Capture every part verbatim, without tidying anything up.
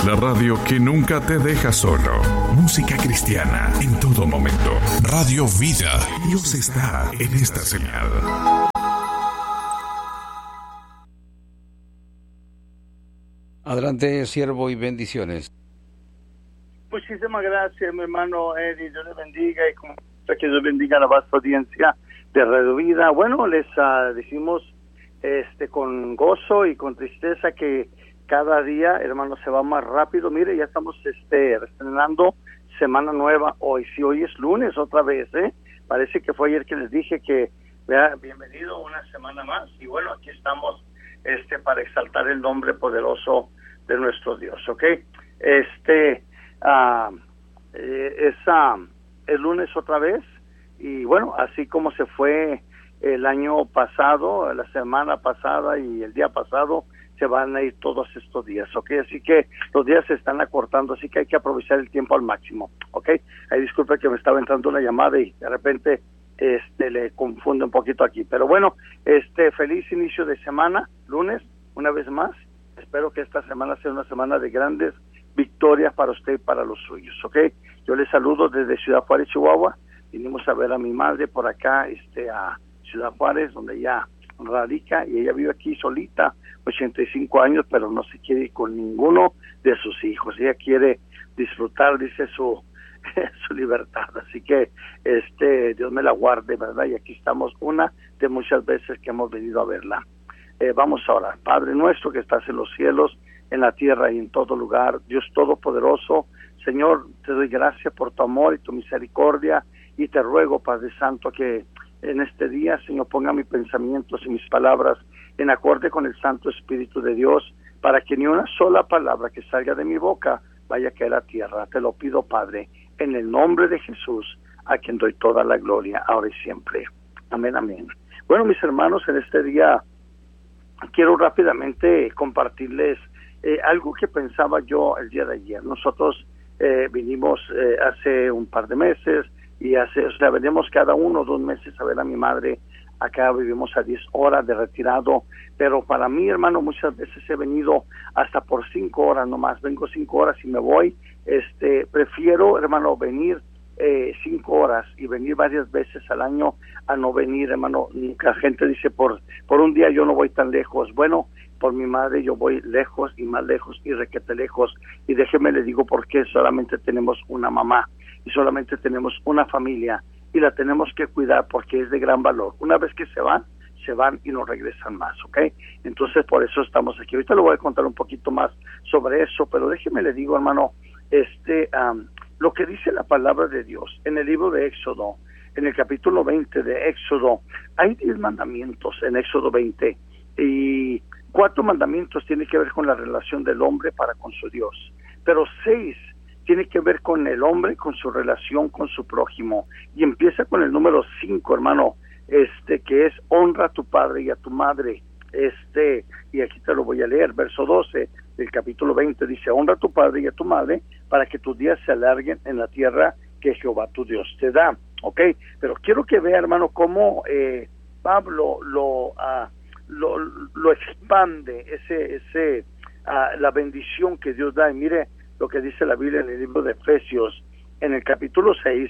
La radio que nunca te deja solo. Música cristiana en todo momento. Radio Vida. Dios está en esta señal. Adelante, siervo, y bendiciones. Muchísimas gracias, mi hermano Eddie. Dios le bendiga y como que Dios bendiga a la vasta audiencia de Radio Vida. Bueno, les uh, decimos este con gozo y con tristeza que cada día, hermano, se va más rápido. Mire, ya estamos este estrenando semana nueva hoy. Si hoy es lunes otra vez, ¿eh? Parece que fue ayer que les dije que, vea, bienvenido una semana más. Y bueno, aquí estamos este para exaltar el nombre poderoso de nuestro Dios, ¿ok? Este, uh, eh, es uh, el lunes otra vez. Y bueno, así como se fue el año pasado, la semana pasada y el día pasado, se van a ir todos estos días, ¿ok? Así que los días se están acortando, así que hay que aprovechar el tiempo al máximo, ¿ok? Ay, disculpe que me estaba entrando una llamada y de repente este le confunde un poquito aquí. Pero bueno, este feliz inicio de semana, lunes, una vez más. Espero que esta semana sea una semana de grandes victorias para usted y para los suyos, ¿ok? Yo les saludo desde Ciudad Juárez, Chihuahua. Vinimos a ver a mi madre por acá, este, a Ciudad Juárez, donde ella radica, y ella vive aquí solita, ochenta y cinco años, pero no se quiere ir con ninguno de sus hijos. Ella quiere disfrutar, dice, su su libertad. Así que este Dios me la guarde, ¿verdad? Y aquí estamos una de muchas veces que hemos venido a verla. Eh, vamos a orar. Padre nuestro que estás en los cielos, en la tierra y en todo lugar, Dios Todopoderoso, Señor, te doy gracias por tu amor y tu misericordia, y te ruego, Padre Santo, que en este día, Señor, ponga mis pensamientos y mis palabras en acorde con el Santo Espíritu de Dios, para que ni una sola palabra que salga de mi boca vaya a caer a tierra. Te lo pido, Padre, en el nombre de Jesús, a quien doy toda la gloria, ahora y siempre. Amén, amén. Bueno, mis hermanos, en este día quiero rápidamente compartirles eh, algo que pensaba yo el día de ayer. Nosotros eh, vinimos eh, hace un par de meses, y hace, o sea, venimos cada uno o dos meses a ver a mi madre. Acá vivimos a diez horas de retirado, pero para mí, hermano, muchas veces he venido hasta por cinco horas nomás. Vengo cinco horas y me voy. Este, prefiero, hermano, venir eh, cinco horas y venir varias veces al año a no venir, hermano. Nunca gente dice, por, por un día yo no voy tan lejos. Bueno, por mi madre yo voy lejos y más lejos y requete lejos. Y déjeme le digo por qué. Solamente tenemos una mamá y solamente tenemos una familia, y la tenemos que cuidar porque es de gran valor. Una vez que se van, se van y no regresan más, ¿ok? Entonces, por eso estamos aquí. Ahorita le voy a contar un poquito más sobre eso, pero déjeme le digo, hermano, este, um, lo que dice la palabra de Dios en el libro de Éxodo, en el capítulo veinte de Éxodo, hay diez mandamientos en Éxodo veinte, y cuatro mandamientos tienen que ver con la relación del hombre para con su Dios, pero seis tiene que ver con el hombre, con su relación con su prójimo. Y empieza con el número cinco, hermano, este, que es honra a tu padre y a tu madre. Este, y aquí te lo voy a leer, verso doce del capítulo veinte, dice, honra a tu padre y a tu madre para que tus días se alarguen en la tierra que Jehová tu Dios te da. ¿Ok? Pero quiero que vea, hermano, cómo eh, Pablo lo, uh, lo, lo expande, ese, ese, uh, la bendición que Dios da. Y mire lo que dice la Biblia en el libro de Efesios, en el capítulo seis,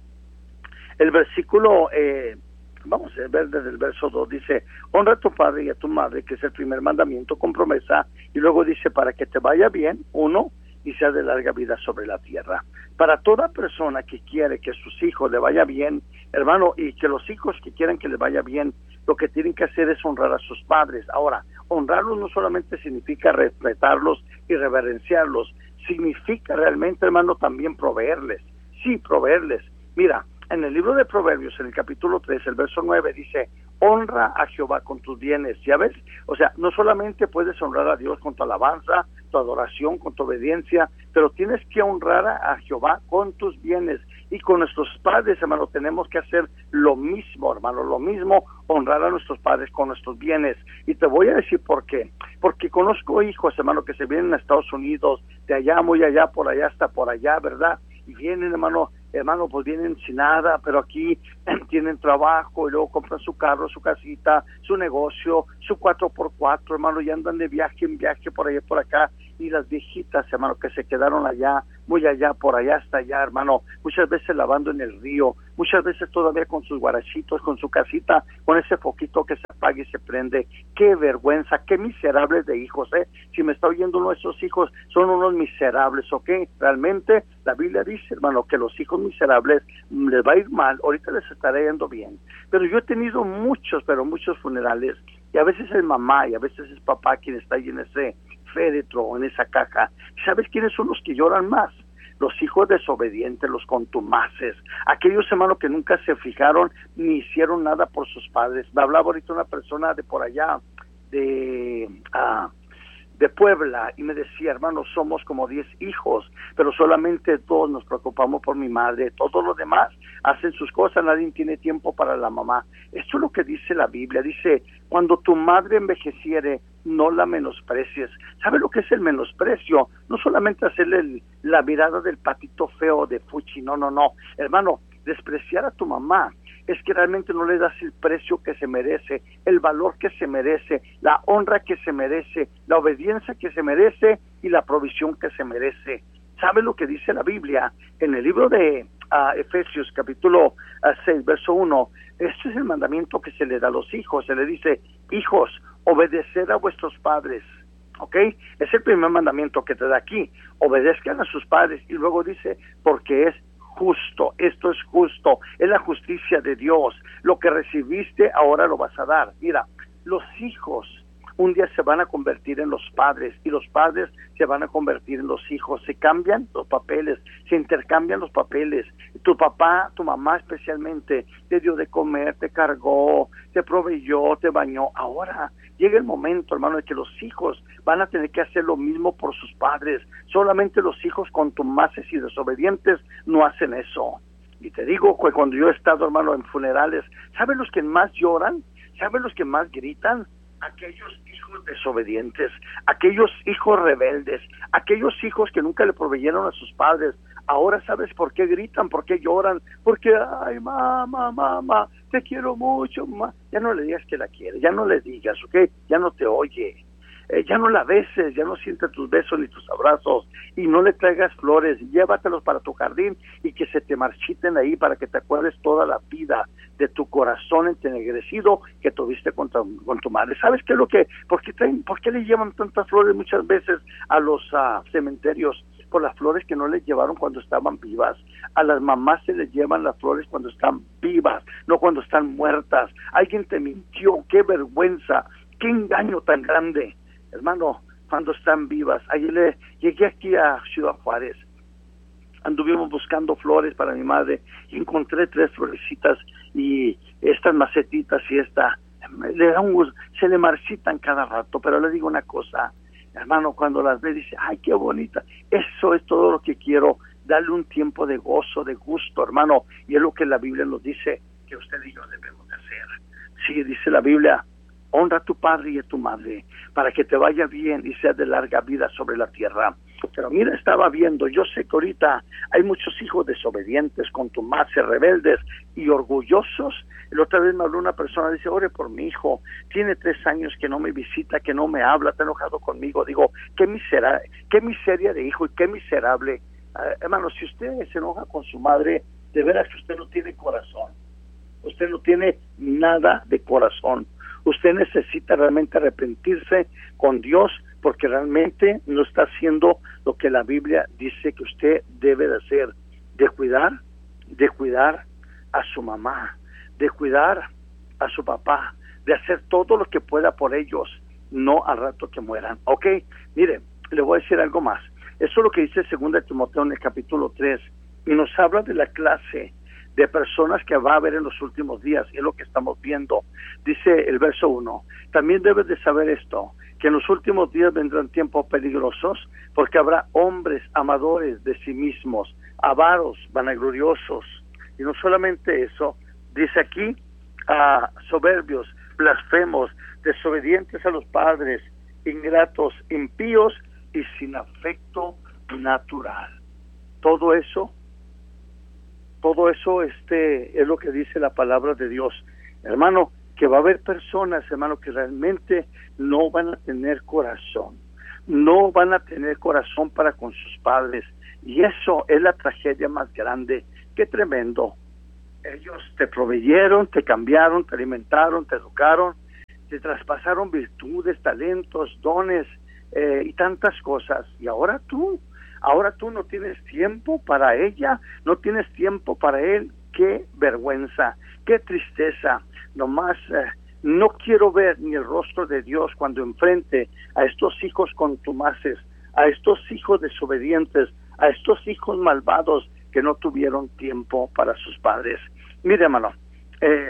el versículo, eh, vamos a ver desde el verso dos, dice, honra a tu padre y a tu madre, que es el primer mandamiento con promesa, y luego dice, para que te vaya bien, uno, y sea de larga vida sobre la tierra. Para toda persona que quiere que sus hijos le vaya bien, hermano, y que los hijos que quieran que les vaya bien, lo que tienen que hacer es honrar a sus padres. Ahora, honrarlos no solamente significa respetarlos y reverenciarlos, significa realmente, hermano, también proveerles. Sí, proveerles. Mira, en el libro de Proverbios, en el capítulo tres, el verso nueve, dice, honra a Jehová con tus bienes. ¿Ya ves? O sea, no solamente puedes honrar a Dios con tu alabanza, tu adoración, con tu obediencia, pero tienes que honrar a Jehová con tus bienes. Y con nuestros padres, hermano, tenemos que hacer lo mismo, hermano, lo mismo, honrar a nuestros padres con nuestros bienes. Y te voy a decir por qué. Porque conozco hijos, hermano, que se vienen a Estados Unidos, de allá, muy allá, por allá, hasta por allá, ¿verdad? Y vienen, hermano, hermano, pues vienen sin nada, pero aquí tienen trabajo, y luego compran su carro, su casita, su negocio, su cuatro por cuatro, hermano, y andan de viaje en viaje por allá por acá, y las viejitas, hermano, que se quedaron allá, muy allá, por allá hasta allá, hermano, muchas veces lavando en el río, muchas veces todavía con sus guarachitos, con su casita, con ese foquito que se apaga y se prende. Qué vergüenza, qué miserables de hijos, ¿eh? Si me está oyendo nuestros hijos, son unos miserables, ¿ok? Realmente la Biblia dice, hermano, que los hijos miserables les va a ir mal, ahorita les estará yendo bien. Pero yo he tenido muchos, pero muchos funerales, y a veces es mamá y a veces es papá quien está ahí en ese féretro o en esa caja. ¿Sabes quiénes son los que lloran más? Los hijos desobedientes, los contumaces, aquellos hermanos que nunca se fijaron ni hicieron nada por sus padres. Me hablaba ahorita una persona de por allá, de... Uh, de Puebla, y me decía, hermano, somos como diez hijos, pero solamente dos nos preocupamos por mi madre, todos los demás hacen sus cosas, nadie tiene tiempo para la mamá. Esto es lo que dice la Biblia, dice, cuando tu madre envejeciere, no la menosprecies. ¿Sabe lo que es el menosprecio? No solamente hacerle el, la mirada del patito feo de fuchi, no, no, no, hermano, despreciar a tu mamá es que realmente no le das el precio que se merece, el valor que se merece, la honra que se merece, la obediencia que se merece y la provisión que se merece. ¿Sabe lo que dice la Biblia? En el libro de uh, Efesios, capítulo uh, seis, verso uno, este es el mandamiento que se le da a los hijos. Se le dice, hijos, obedeced a vuestros padres. ¿Ok? Es el primer mandamiento que te da aquí. Obedezcan a sus padres. Y luego dice, porque es justo, esto es justo, es la justicia de Dios. Lo que recibiste ahora lo vas a dar. Mira, los hijos un día se van a convertir en los padres y los padres se van a convertir en los hijos. Se cambian los papeles, se intercambian los papeles. Tu papá, tu mamá especialmente, te dio de comer, te cargó, te proveyó, te bañó. Ahora llega el momento, hermano, de que los hijos van a tener que hacer lo mismo por sus padres. Solamente los hijos contumaces y desobedientes no hacen eso. Y te digo que cuando yo he estado, hermano, en funerales, ¿saben los que más lloran? ¿Saben los que más gritan? Aquellos hijos desobedientes, aquellos hijos rebeldes, aquellos hijos que nunca le proveyeron a sus padres. Ahora sabes por qué gritan, por qué lloran, porque, ay, mamá, mamá, te quiero mucho, mamá. Ya no le digas que la quieres, ya no le digas, ¿ok? Ya no te oye. Eh, ya no la beses, ya no siente tus besos ni tus abrazos, y no le traigas flores, llévatelos para tu jardín y que se te marchiten ahí para que te acuerdes toda la vida de tu corazón entenegrecido que tuviste con tu, con tu madre. ¿Sabes qué es lo que, por qué, traen, por qué le llevan tantas flores muchas veces a los uh, cementerios? Por las flores que no les llevaron cuando estaban vivas. A las mamás se les llevan las flores cuando están vivas, no cuando están muertas. Alguien te mintió, qué vergüenza, qué engaño tan grande. Hermano, cuando están vivas. Ayer le llegué aquí a Ciudad Juárez, anduvimos buscando flores para mi madre y encontré tres florecitas y estas macetitas y esta, le da un gusto, se le marchitan cada rato, pero le digo una cosa, hermano, cuando las ve dice, ay, qué bonita, eso es todo lo que quiero, darle un tiempo de gozo, de gusto, hermano, y es lo que la Biblia nos dice que usted y yo debemos de hacer. Sí, dice la Biblia, honra a tu padre y a tu madre, para que te vaya bien y sea de larga vida sobre la tierra. Pero mira, estaba viendo, yo sé que ahorita hay muchos hijos desobedientes, contumaces, rebeldes y orgullosos. La otra vez me habló una persona, dice, ore por mi hijo, tiene tres años que no me visita, que no me habla, está enojado conmigo. Digo, qué misera, qué miseria de hijo y qué miserable. Uh, hermano, si usted se enoja con su madre, de veras que usted no tiene corazón. Usted no tiene nada de corazón. Usted necesita realmente arrepentirse con Dios porque realmente no está haciendo lo que la Biblia dice que usted debe de hacer, de cuidar, de cuidar a su mamá, de cuidar a su papá, de hacer todo lo que pueda por ellos, no al rato que mueran. Ok, mire, le voy a decir algo más. Eso es lo que dice segunda de Timoteo en el capítulo tres, y nos habla de la clase de personas que va a haber en los últimos días, y es lo que estamos viendo. Dice el verso uno, también debes de saber esto, que en los últimos días vendrán tiempos peligrosos, porque habrá hombres amadores de sí mismos, avaros, vanagloriosos, y no solamente eso, dice aquí, uh, soberbios, blasfemos, desobedientes a los padres, ingratos, impíos y sin afecto natural. Todo eso Todo eso este es lo que dice la palabra de Dios, hermano, que va a haber personas, hermano, que realmente no van a tener corazón. no van a tener corazón para con sus padres, y eso es la tragedia más grande. Qué tremendo. Ellos te proveyeron, te cambiaron, te alimentaron, te educaron, te traspasaron virtudes, talentos, dones eh, y tantas cosas, y ahora tú, ahora tú no tienes tiempo para ella, no tienes tiempo para él. Qué vergüenza, qué tristeza. Nomás eh, no quiero ver ni el rostro de Dios cuando enfrente a estos hijos contumaces, a estos hijos desobedientes, a estos hijos malvados que no tuvieron tiempo para sus padres. Mire, hermano, eh,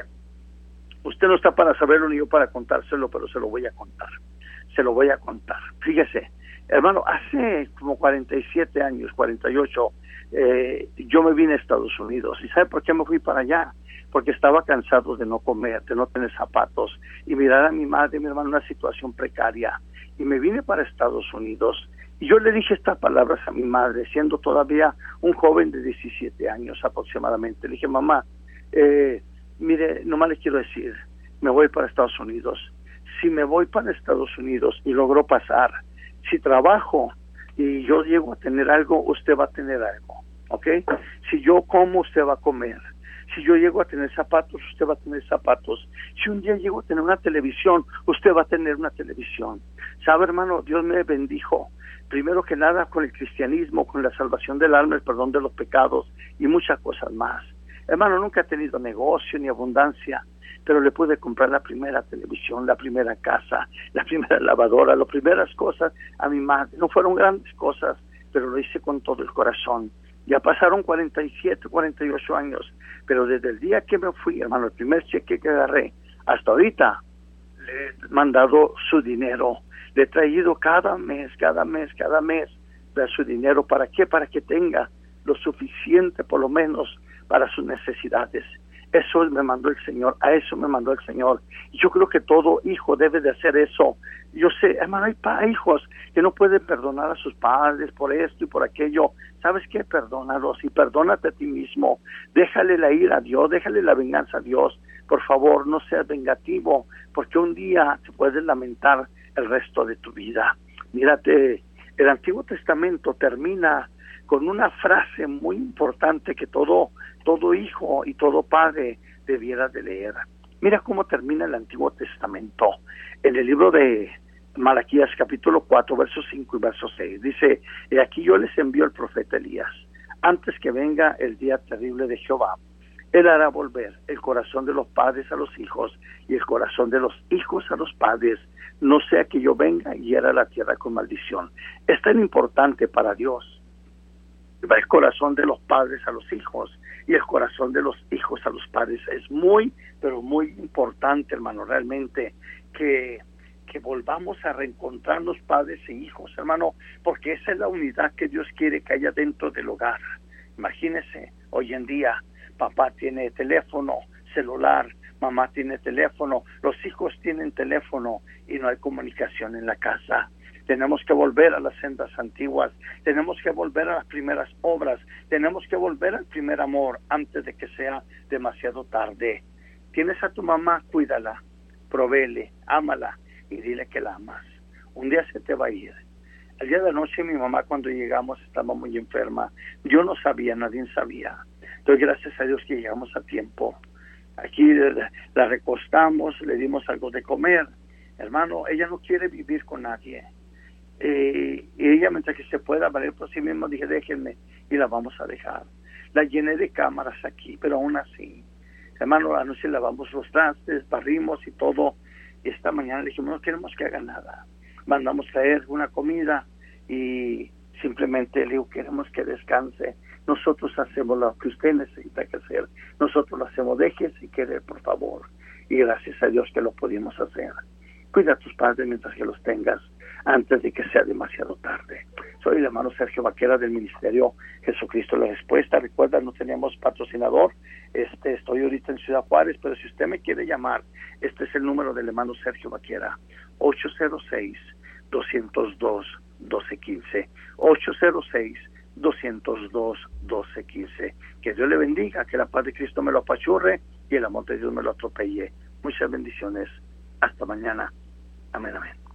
usted no está para saberlo ni yo para contárselo, pero se lo voy a contar, se lo voy a contar. Fíjese, hermano, hace como cuarenta y siete años, cuarenta y ocho, eh, yo me vine a Estados Unidos. ¿Y sabe por qué me fui para allá? Porque estaba cansado de no comer, de no tener zapatos, y mirar a mi madre y mi hermano en una situación precaria. Y me vine para Estados Unidos, y yo le dije estas palabras a mi madre, siendo todavía un joven de diecisiete años aproximadamente. Le dije, mamá, eh, mire, nomás le quiero decir, me voy para Estados Unidos. Si me voy para Estados Unidos y logro pasar, si trabajo y yo llego a tener algo, usted va a tener algo, ¿ok? Si yo como, usted va a comer. Si yo llego a tener zapatos, usted va a tener zapatos. Si un día llego a tener una televisión, usted va a tener una televisión. ¿Sabe, hermano? Dios me bendijo, primero que nada, con el cristianismo, con la salvación del alma, el perdón de los pecados y muchas cosas más. Hermano, nunca he tenido negocio ni abundancia, pero le pude comprar la primera televisión, la primera casa, la primera lavadora, las primeras cosas a mi madre. No fueron grandes cosas, pero lo hice con todo el corazón. Ya pasaron cuarenta y siete, cuarenta y ocho años, pero desde el día que me fui, hermano, el primer cheque que agarré, hasta ahorita, le he mandado su dinero. Le he traído cada mes, cada mes, cada mes de su dinero. ¿Para qué? Para que tenga lo suficiente, por lo menos, para sus necesidades. Eso me mandó el Señor, a eso me mandó el Señor. Y yo creo que todo hijo debe de hacer eso. Yo sé, hermano, hay pa hijos que no pueden perdonar a sus padres por esto y por aquello. ¿Sabes qué? Perdónalos y perdónate a ti mismo. Déjale la ira a Dios, déjale la venganza a Dios. Por favor, no seas vengativo, porque un día te puedes lamentar el resto de tu vida. Mírate, el Antiguo Testamento termina con una frase muy importante que todo, todo hijo y todo padre debiera de leer. Mira cómo termina el Antiguo Testamento. En el libro de Malaquías capítulo cuatro, versos cinco y verso seis, dice, y aquí yo les envío el profeta Elías, antes que venga el día terrible de Jehová. Él hará volver el corazón de los padres a los hijos y el corazón de los hijos a los padres, no sea que yo venga y hiera la tierra con maldición. Es tan importante para Dios el corazón de los padres a los hijos y el corazón de los hijos a los padres. Es muy, pero muy importante, hermano, realmente que, que volvamos a reencontrarnos padres e hijos, hermano, porque esa es la unidad que Dios quiere que haya dentro del hogar. Imagínese, hoy en día, papá tiene teléfono, celular, mamá tiene teléfono, los hijos tienen teléfono y no hay comunicación en la casa. Tenemos que volver a las sendas antiguas, tenemos que volver a las primeras obras, tenemos que volver al primer amor antes de que sea demasiado tarde. Tienes a tu mamá, cuídala, provéele, ámala y dile que la amas. Un día se te va a ir. El día de la noche mi mamá, cuando llegamos, estaba muy enferma. Yo no sabía, nadie sabía. Doy gracias a Dios que llegamos a tiempo. Aquí la recostamos, le dimos algo de comer. Hermano, ella no quiere vivir con nadie. Eh, y ella, mientras que se pueda valer por sí misma, dije, déjenme, y la vamos a dejar. La llené de cámaras aquí, pero aún así, hermano, anoche lavamos los trastes, barrimos y todo. Y esta mañana le dijimos, no queremos que haga nada. Mandamos traer una comida y simplemente le digo, queremos que descanse. Nosotros hacemos lo que usted necesita que hacer. Nosotros lo hacemos, déjese y querer, por favor. Y gracias a Dios que lo pudimos hacer. Cuida a tus padres mientras que los tengas, antes de que sea demasiado tarde. Soy el hermano Sergio Vaquera del Ministerio Jesucristo la Respuesta. Recuerda, no tenemos patrocinador. Este, estoy ahorita en Ciudad Juárez, pero si usted me quiere llamar, este es el número del hermano Sergio Vaquera, ocho cero seis, dos cero dos, uno dos uno cinco, ocho cero seis, dos cero dos, uno dos uno cinco. Que Dios le bendiga, que la paz de Cristo me lo apachurre y el amor de Dios me lo atropelle. Muchas bendiciones. Hasta mañana. Amén, amén.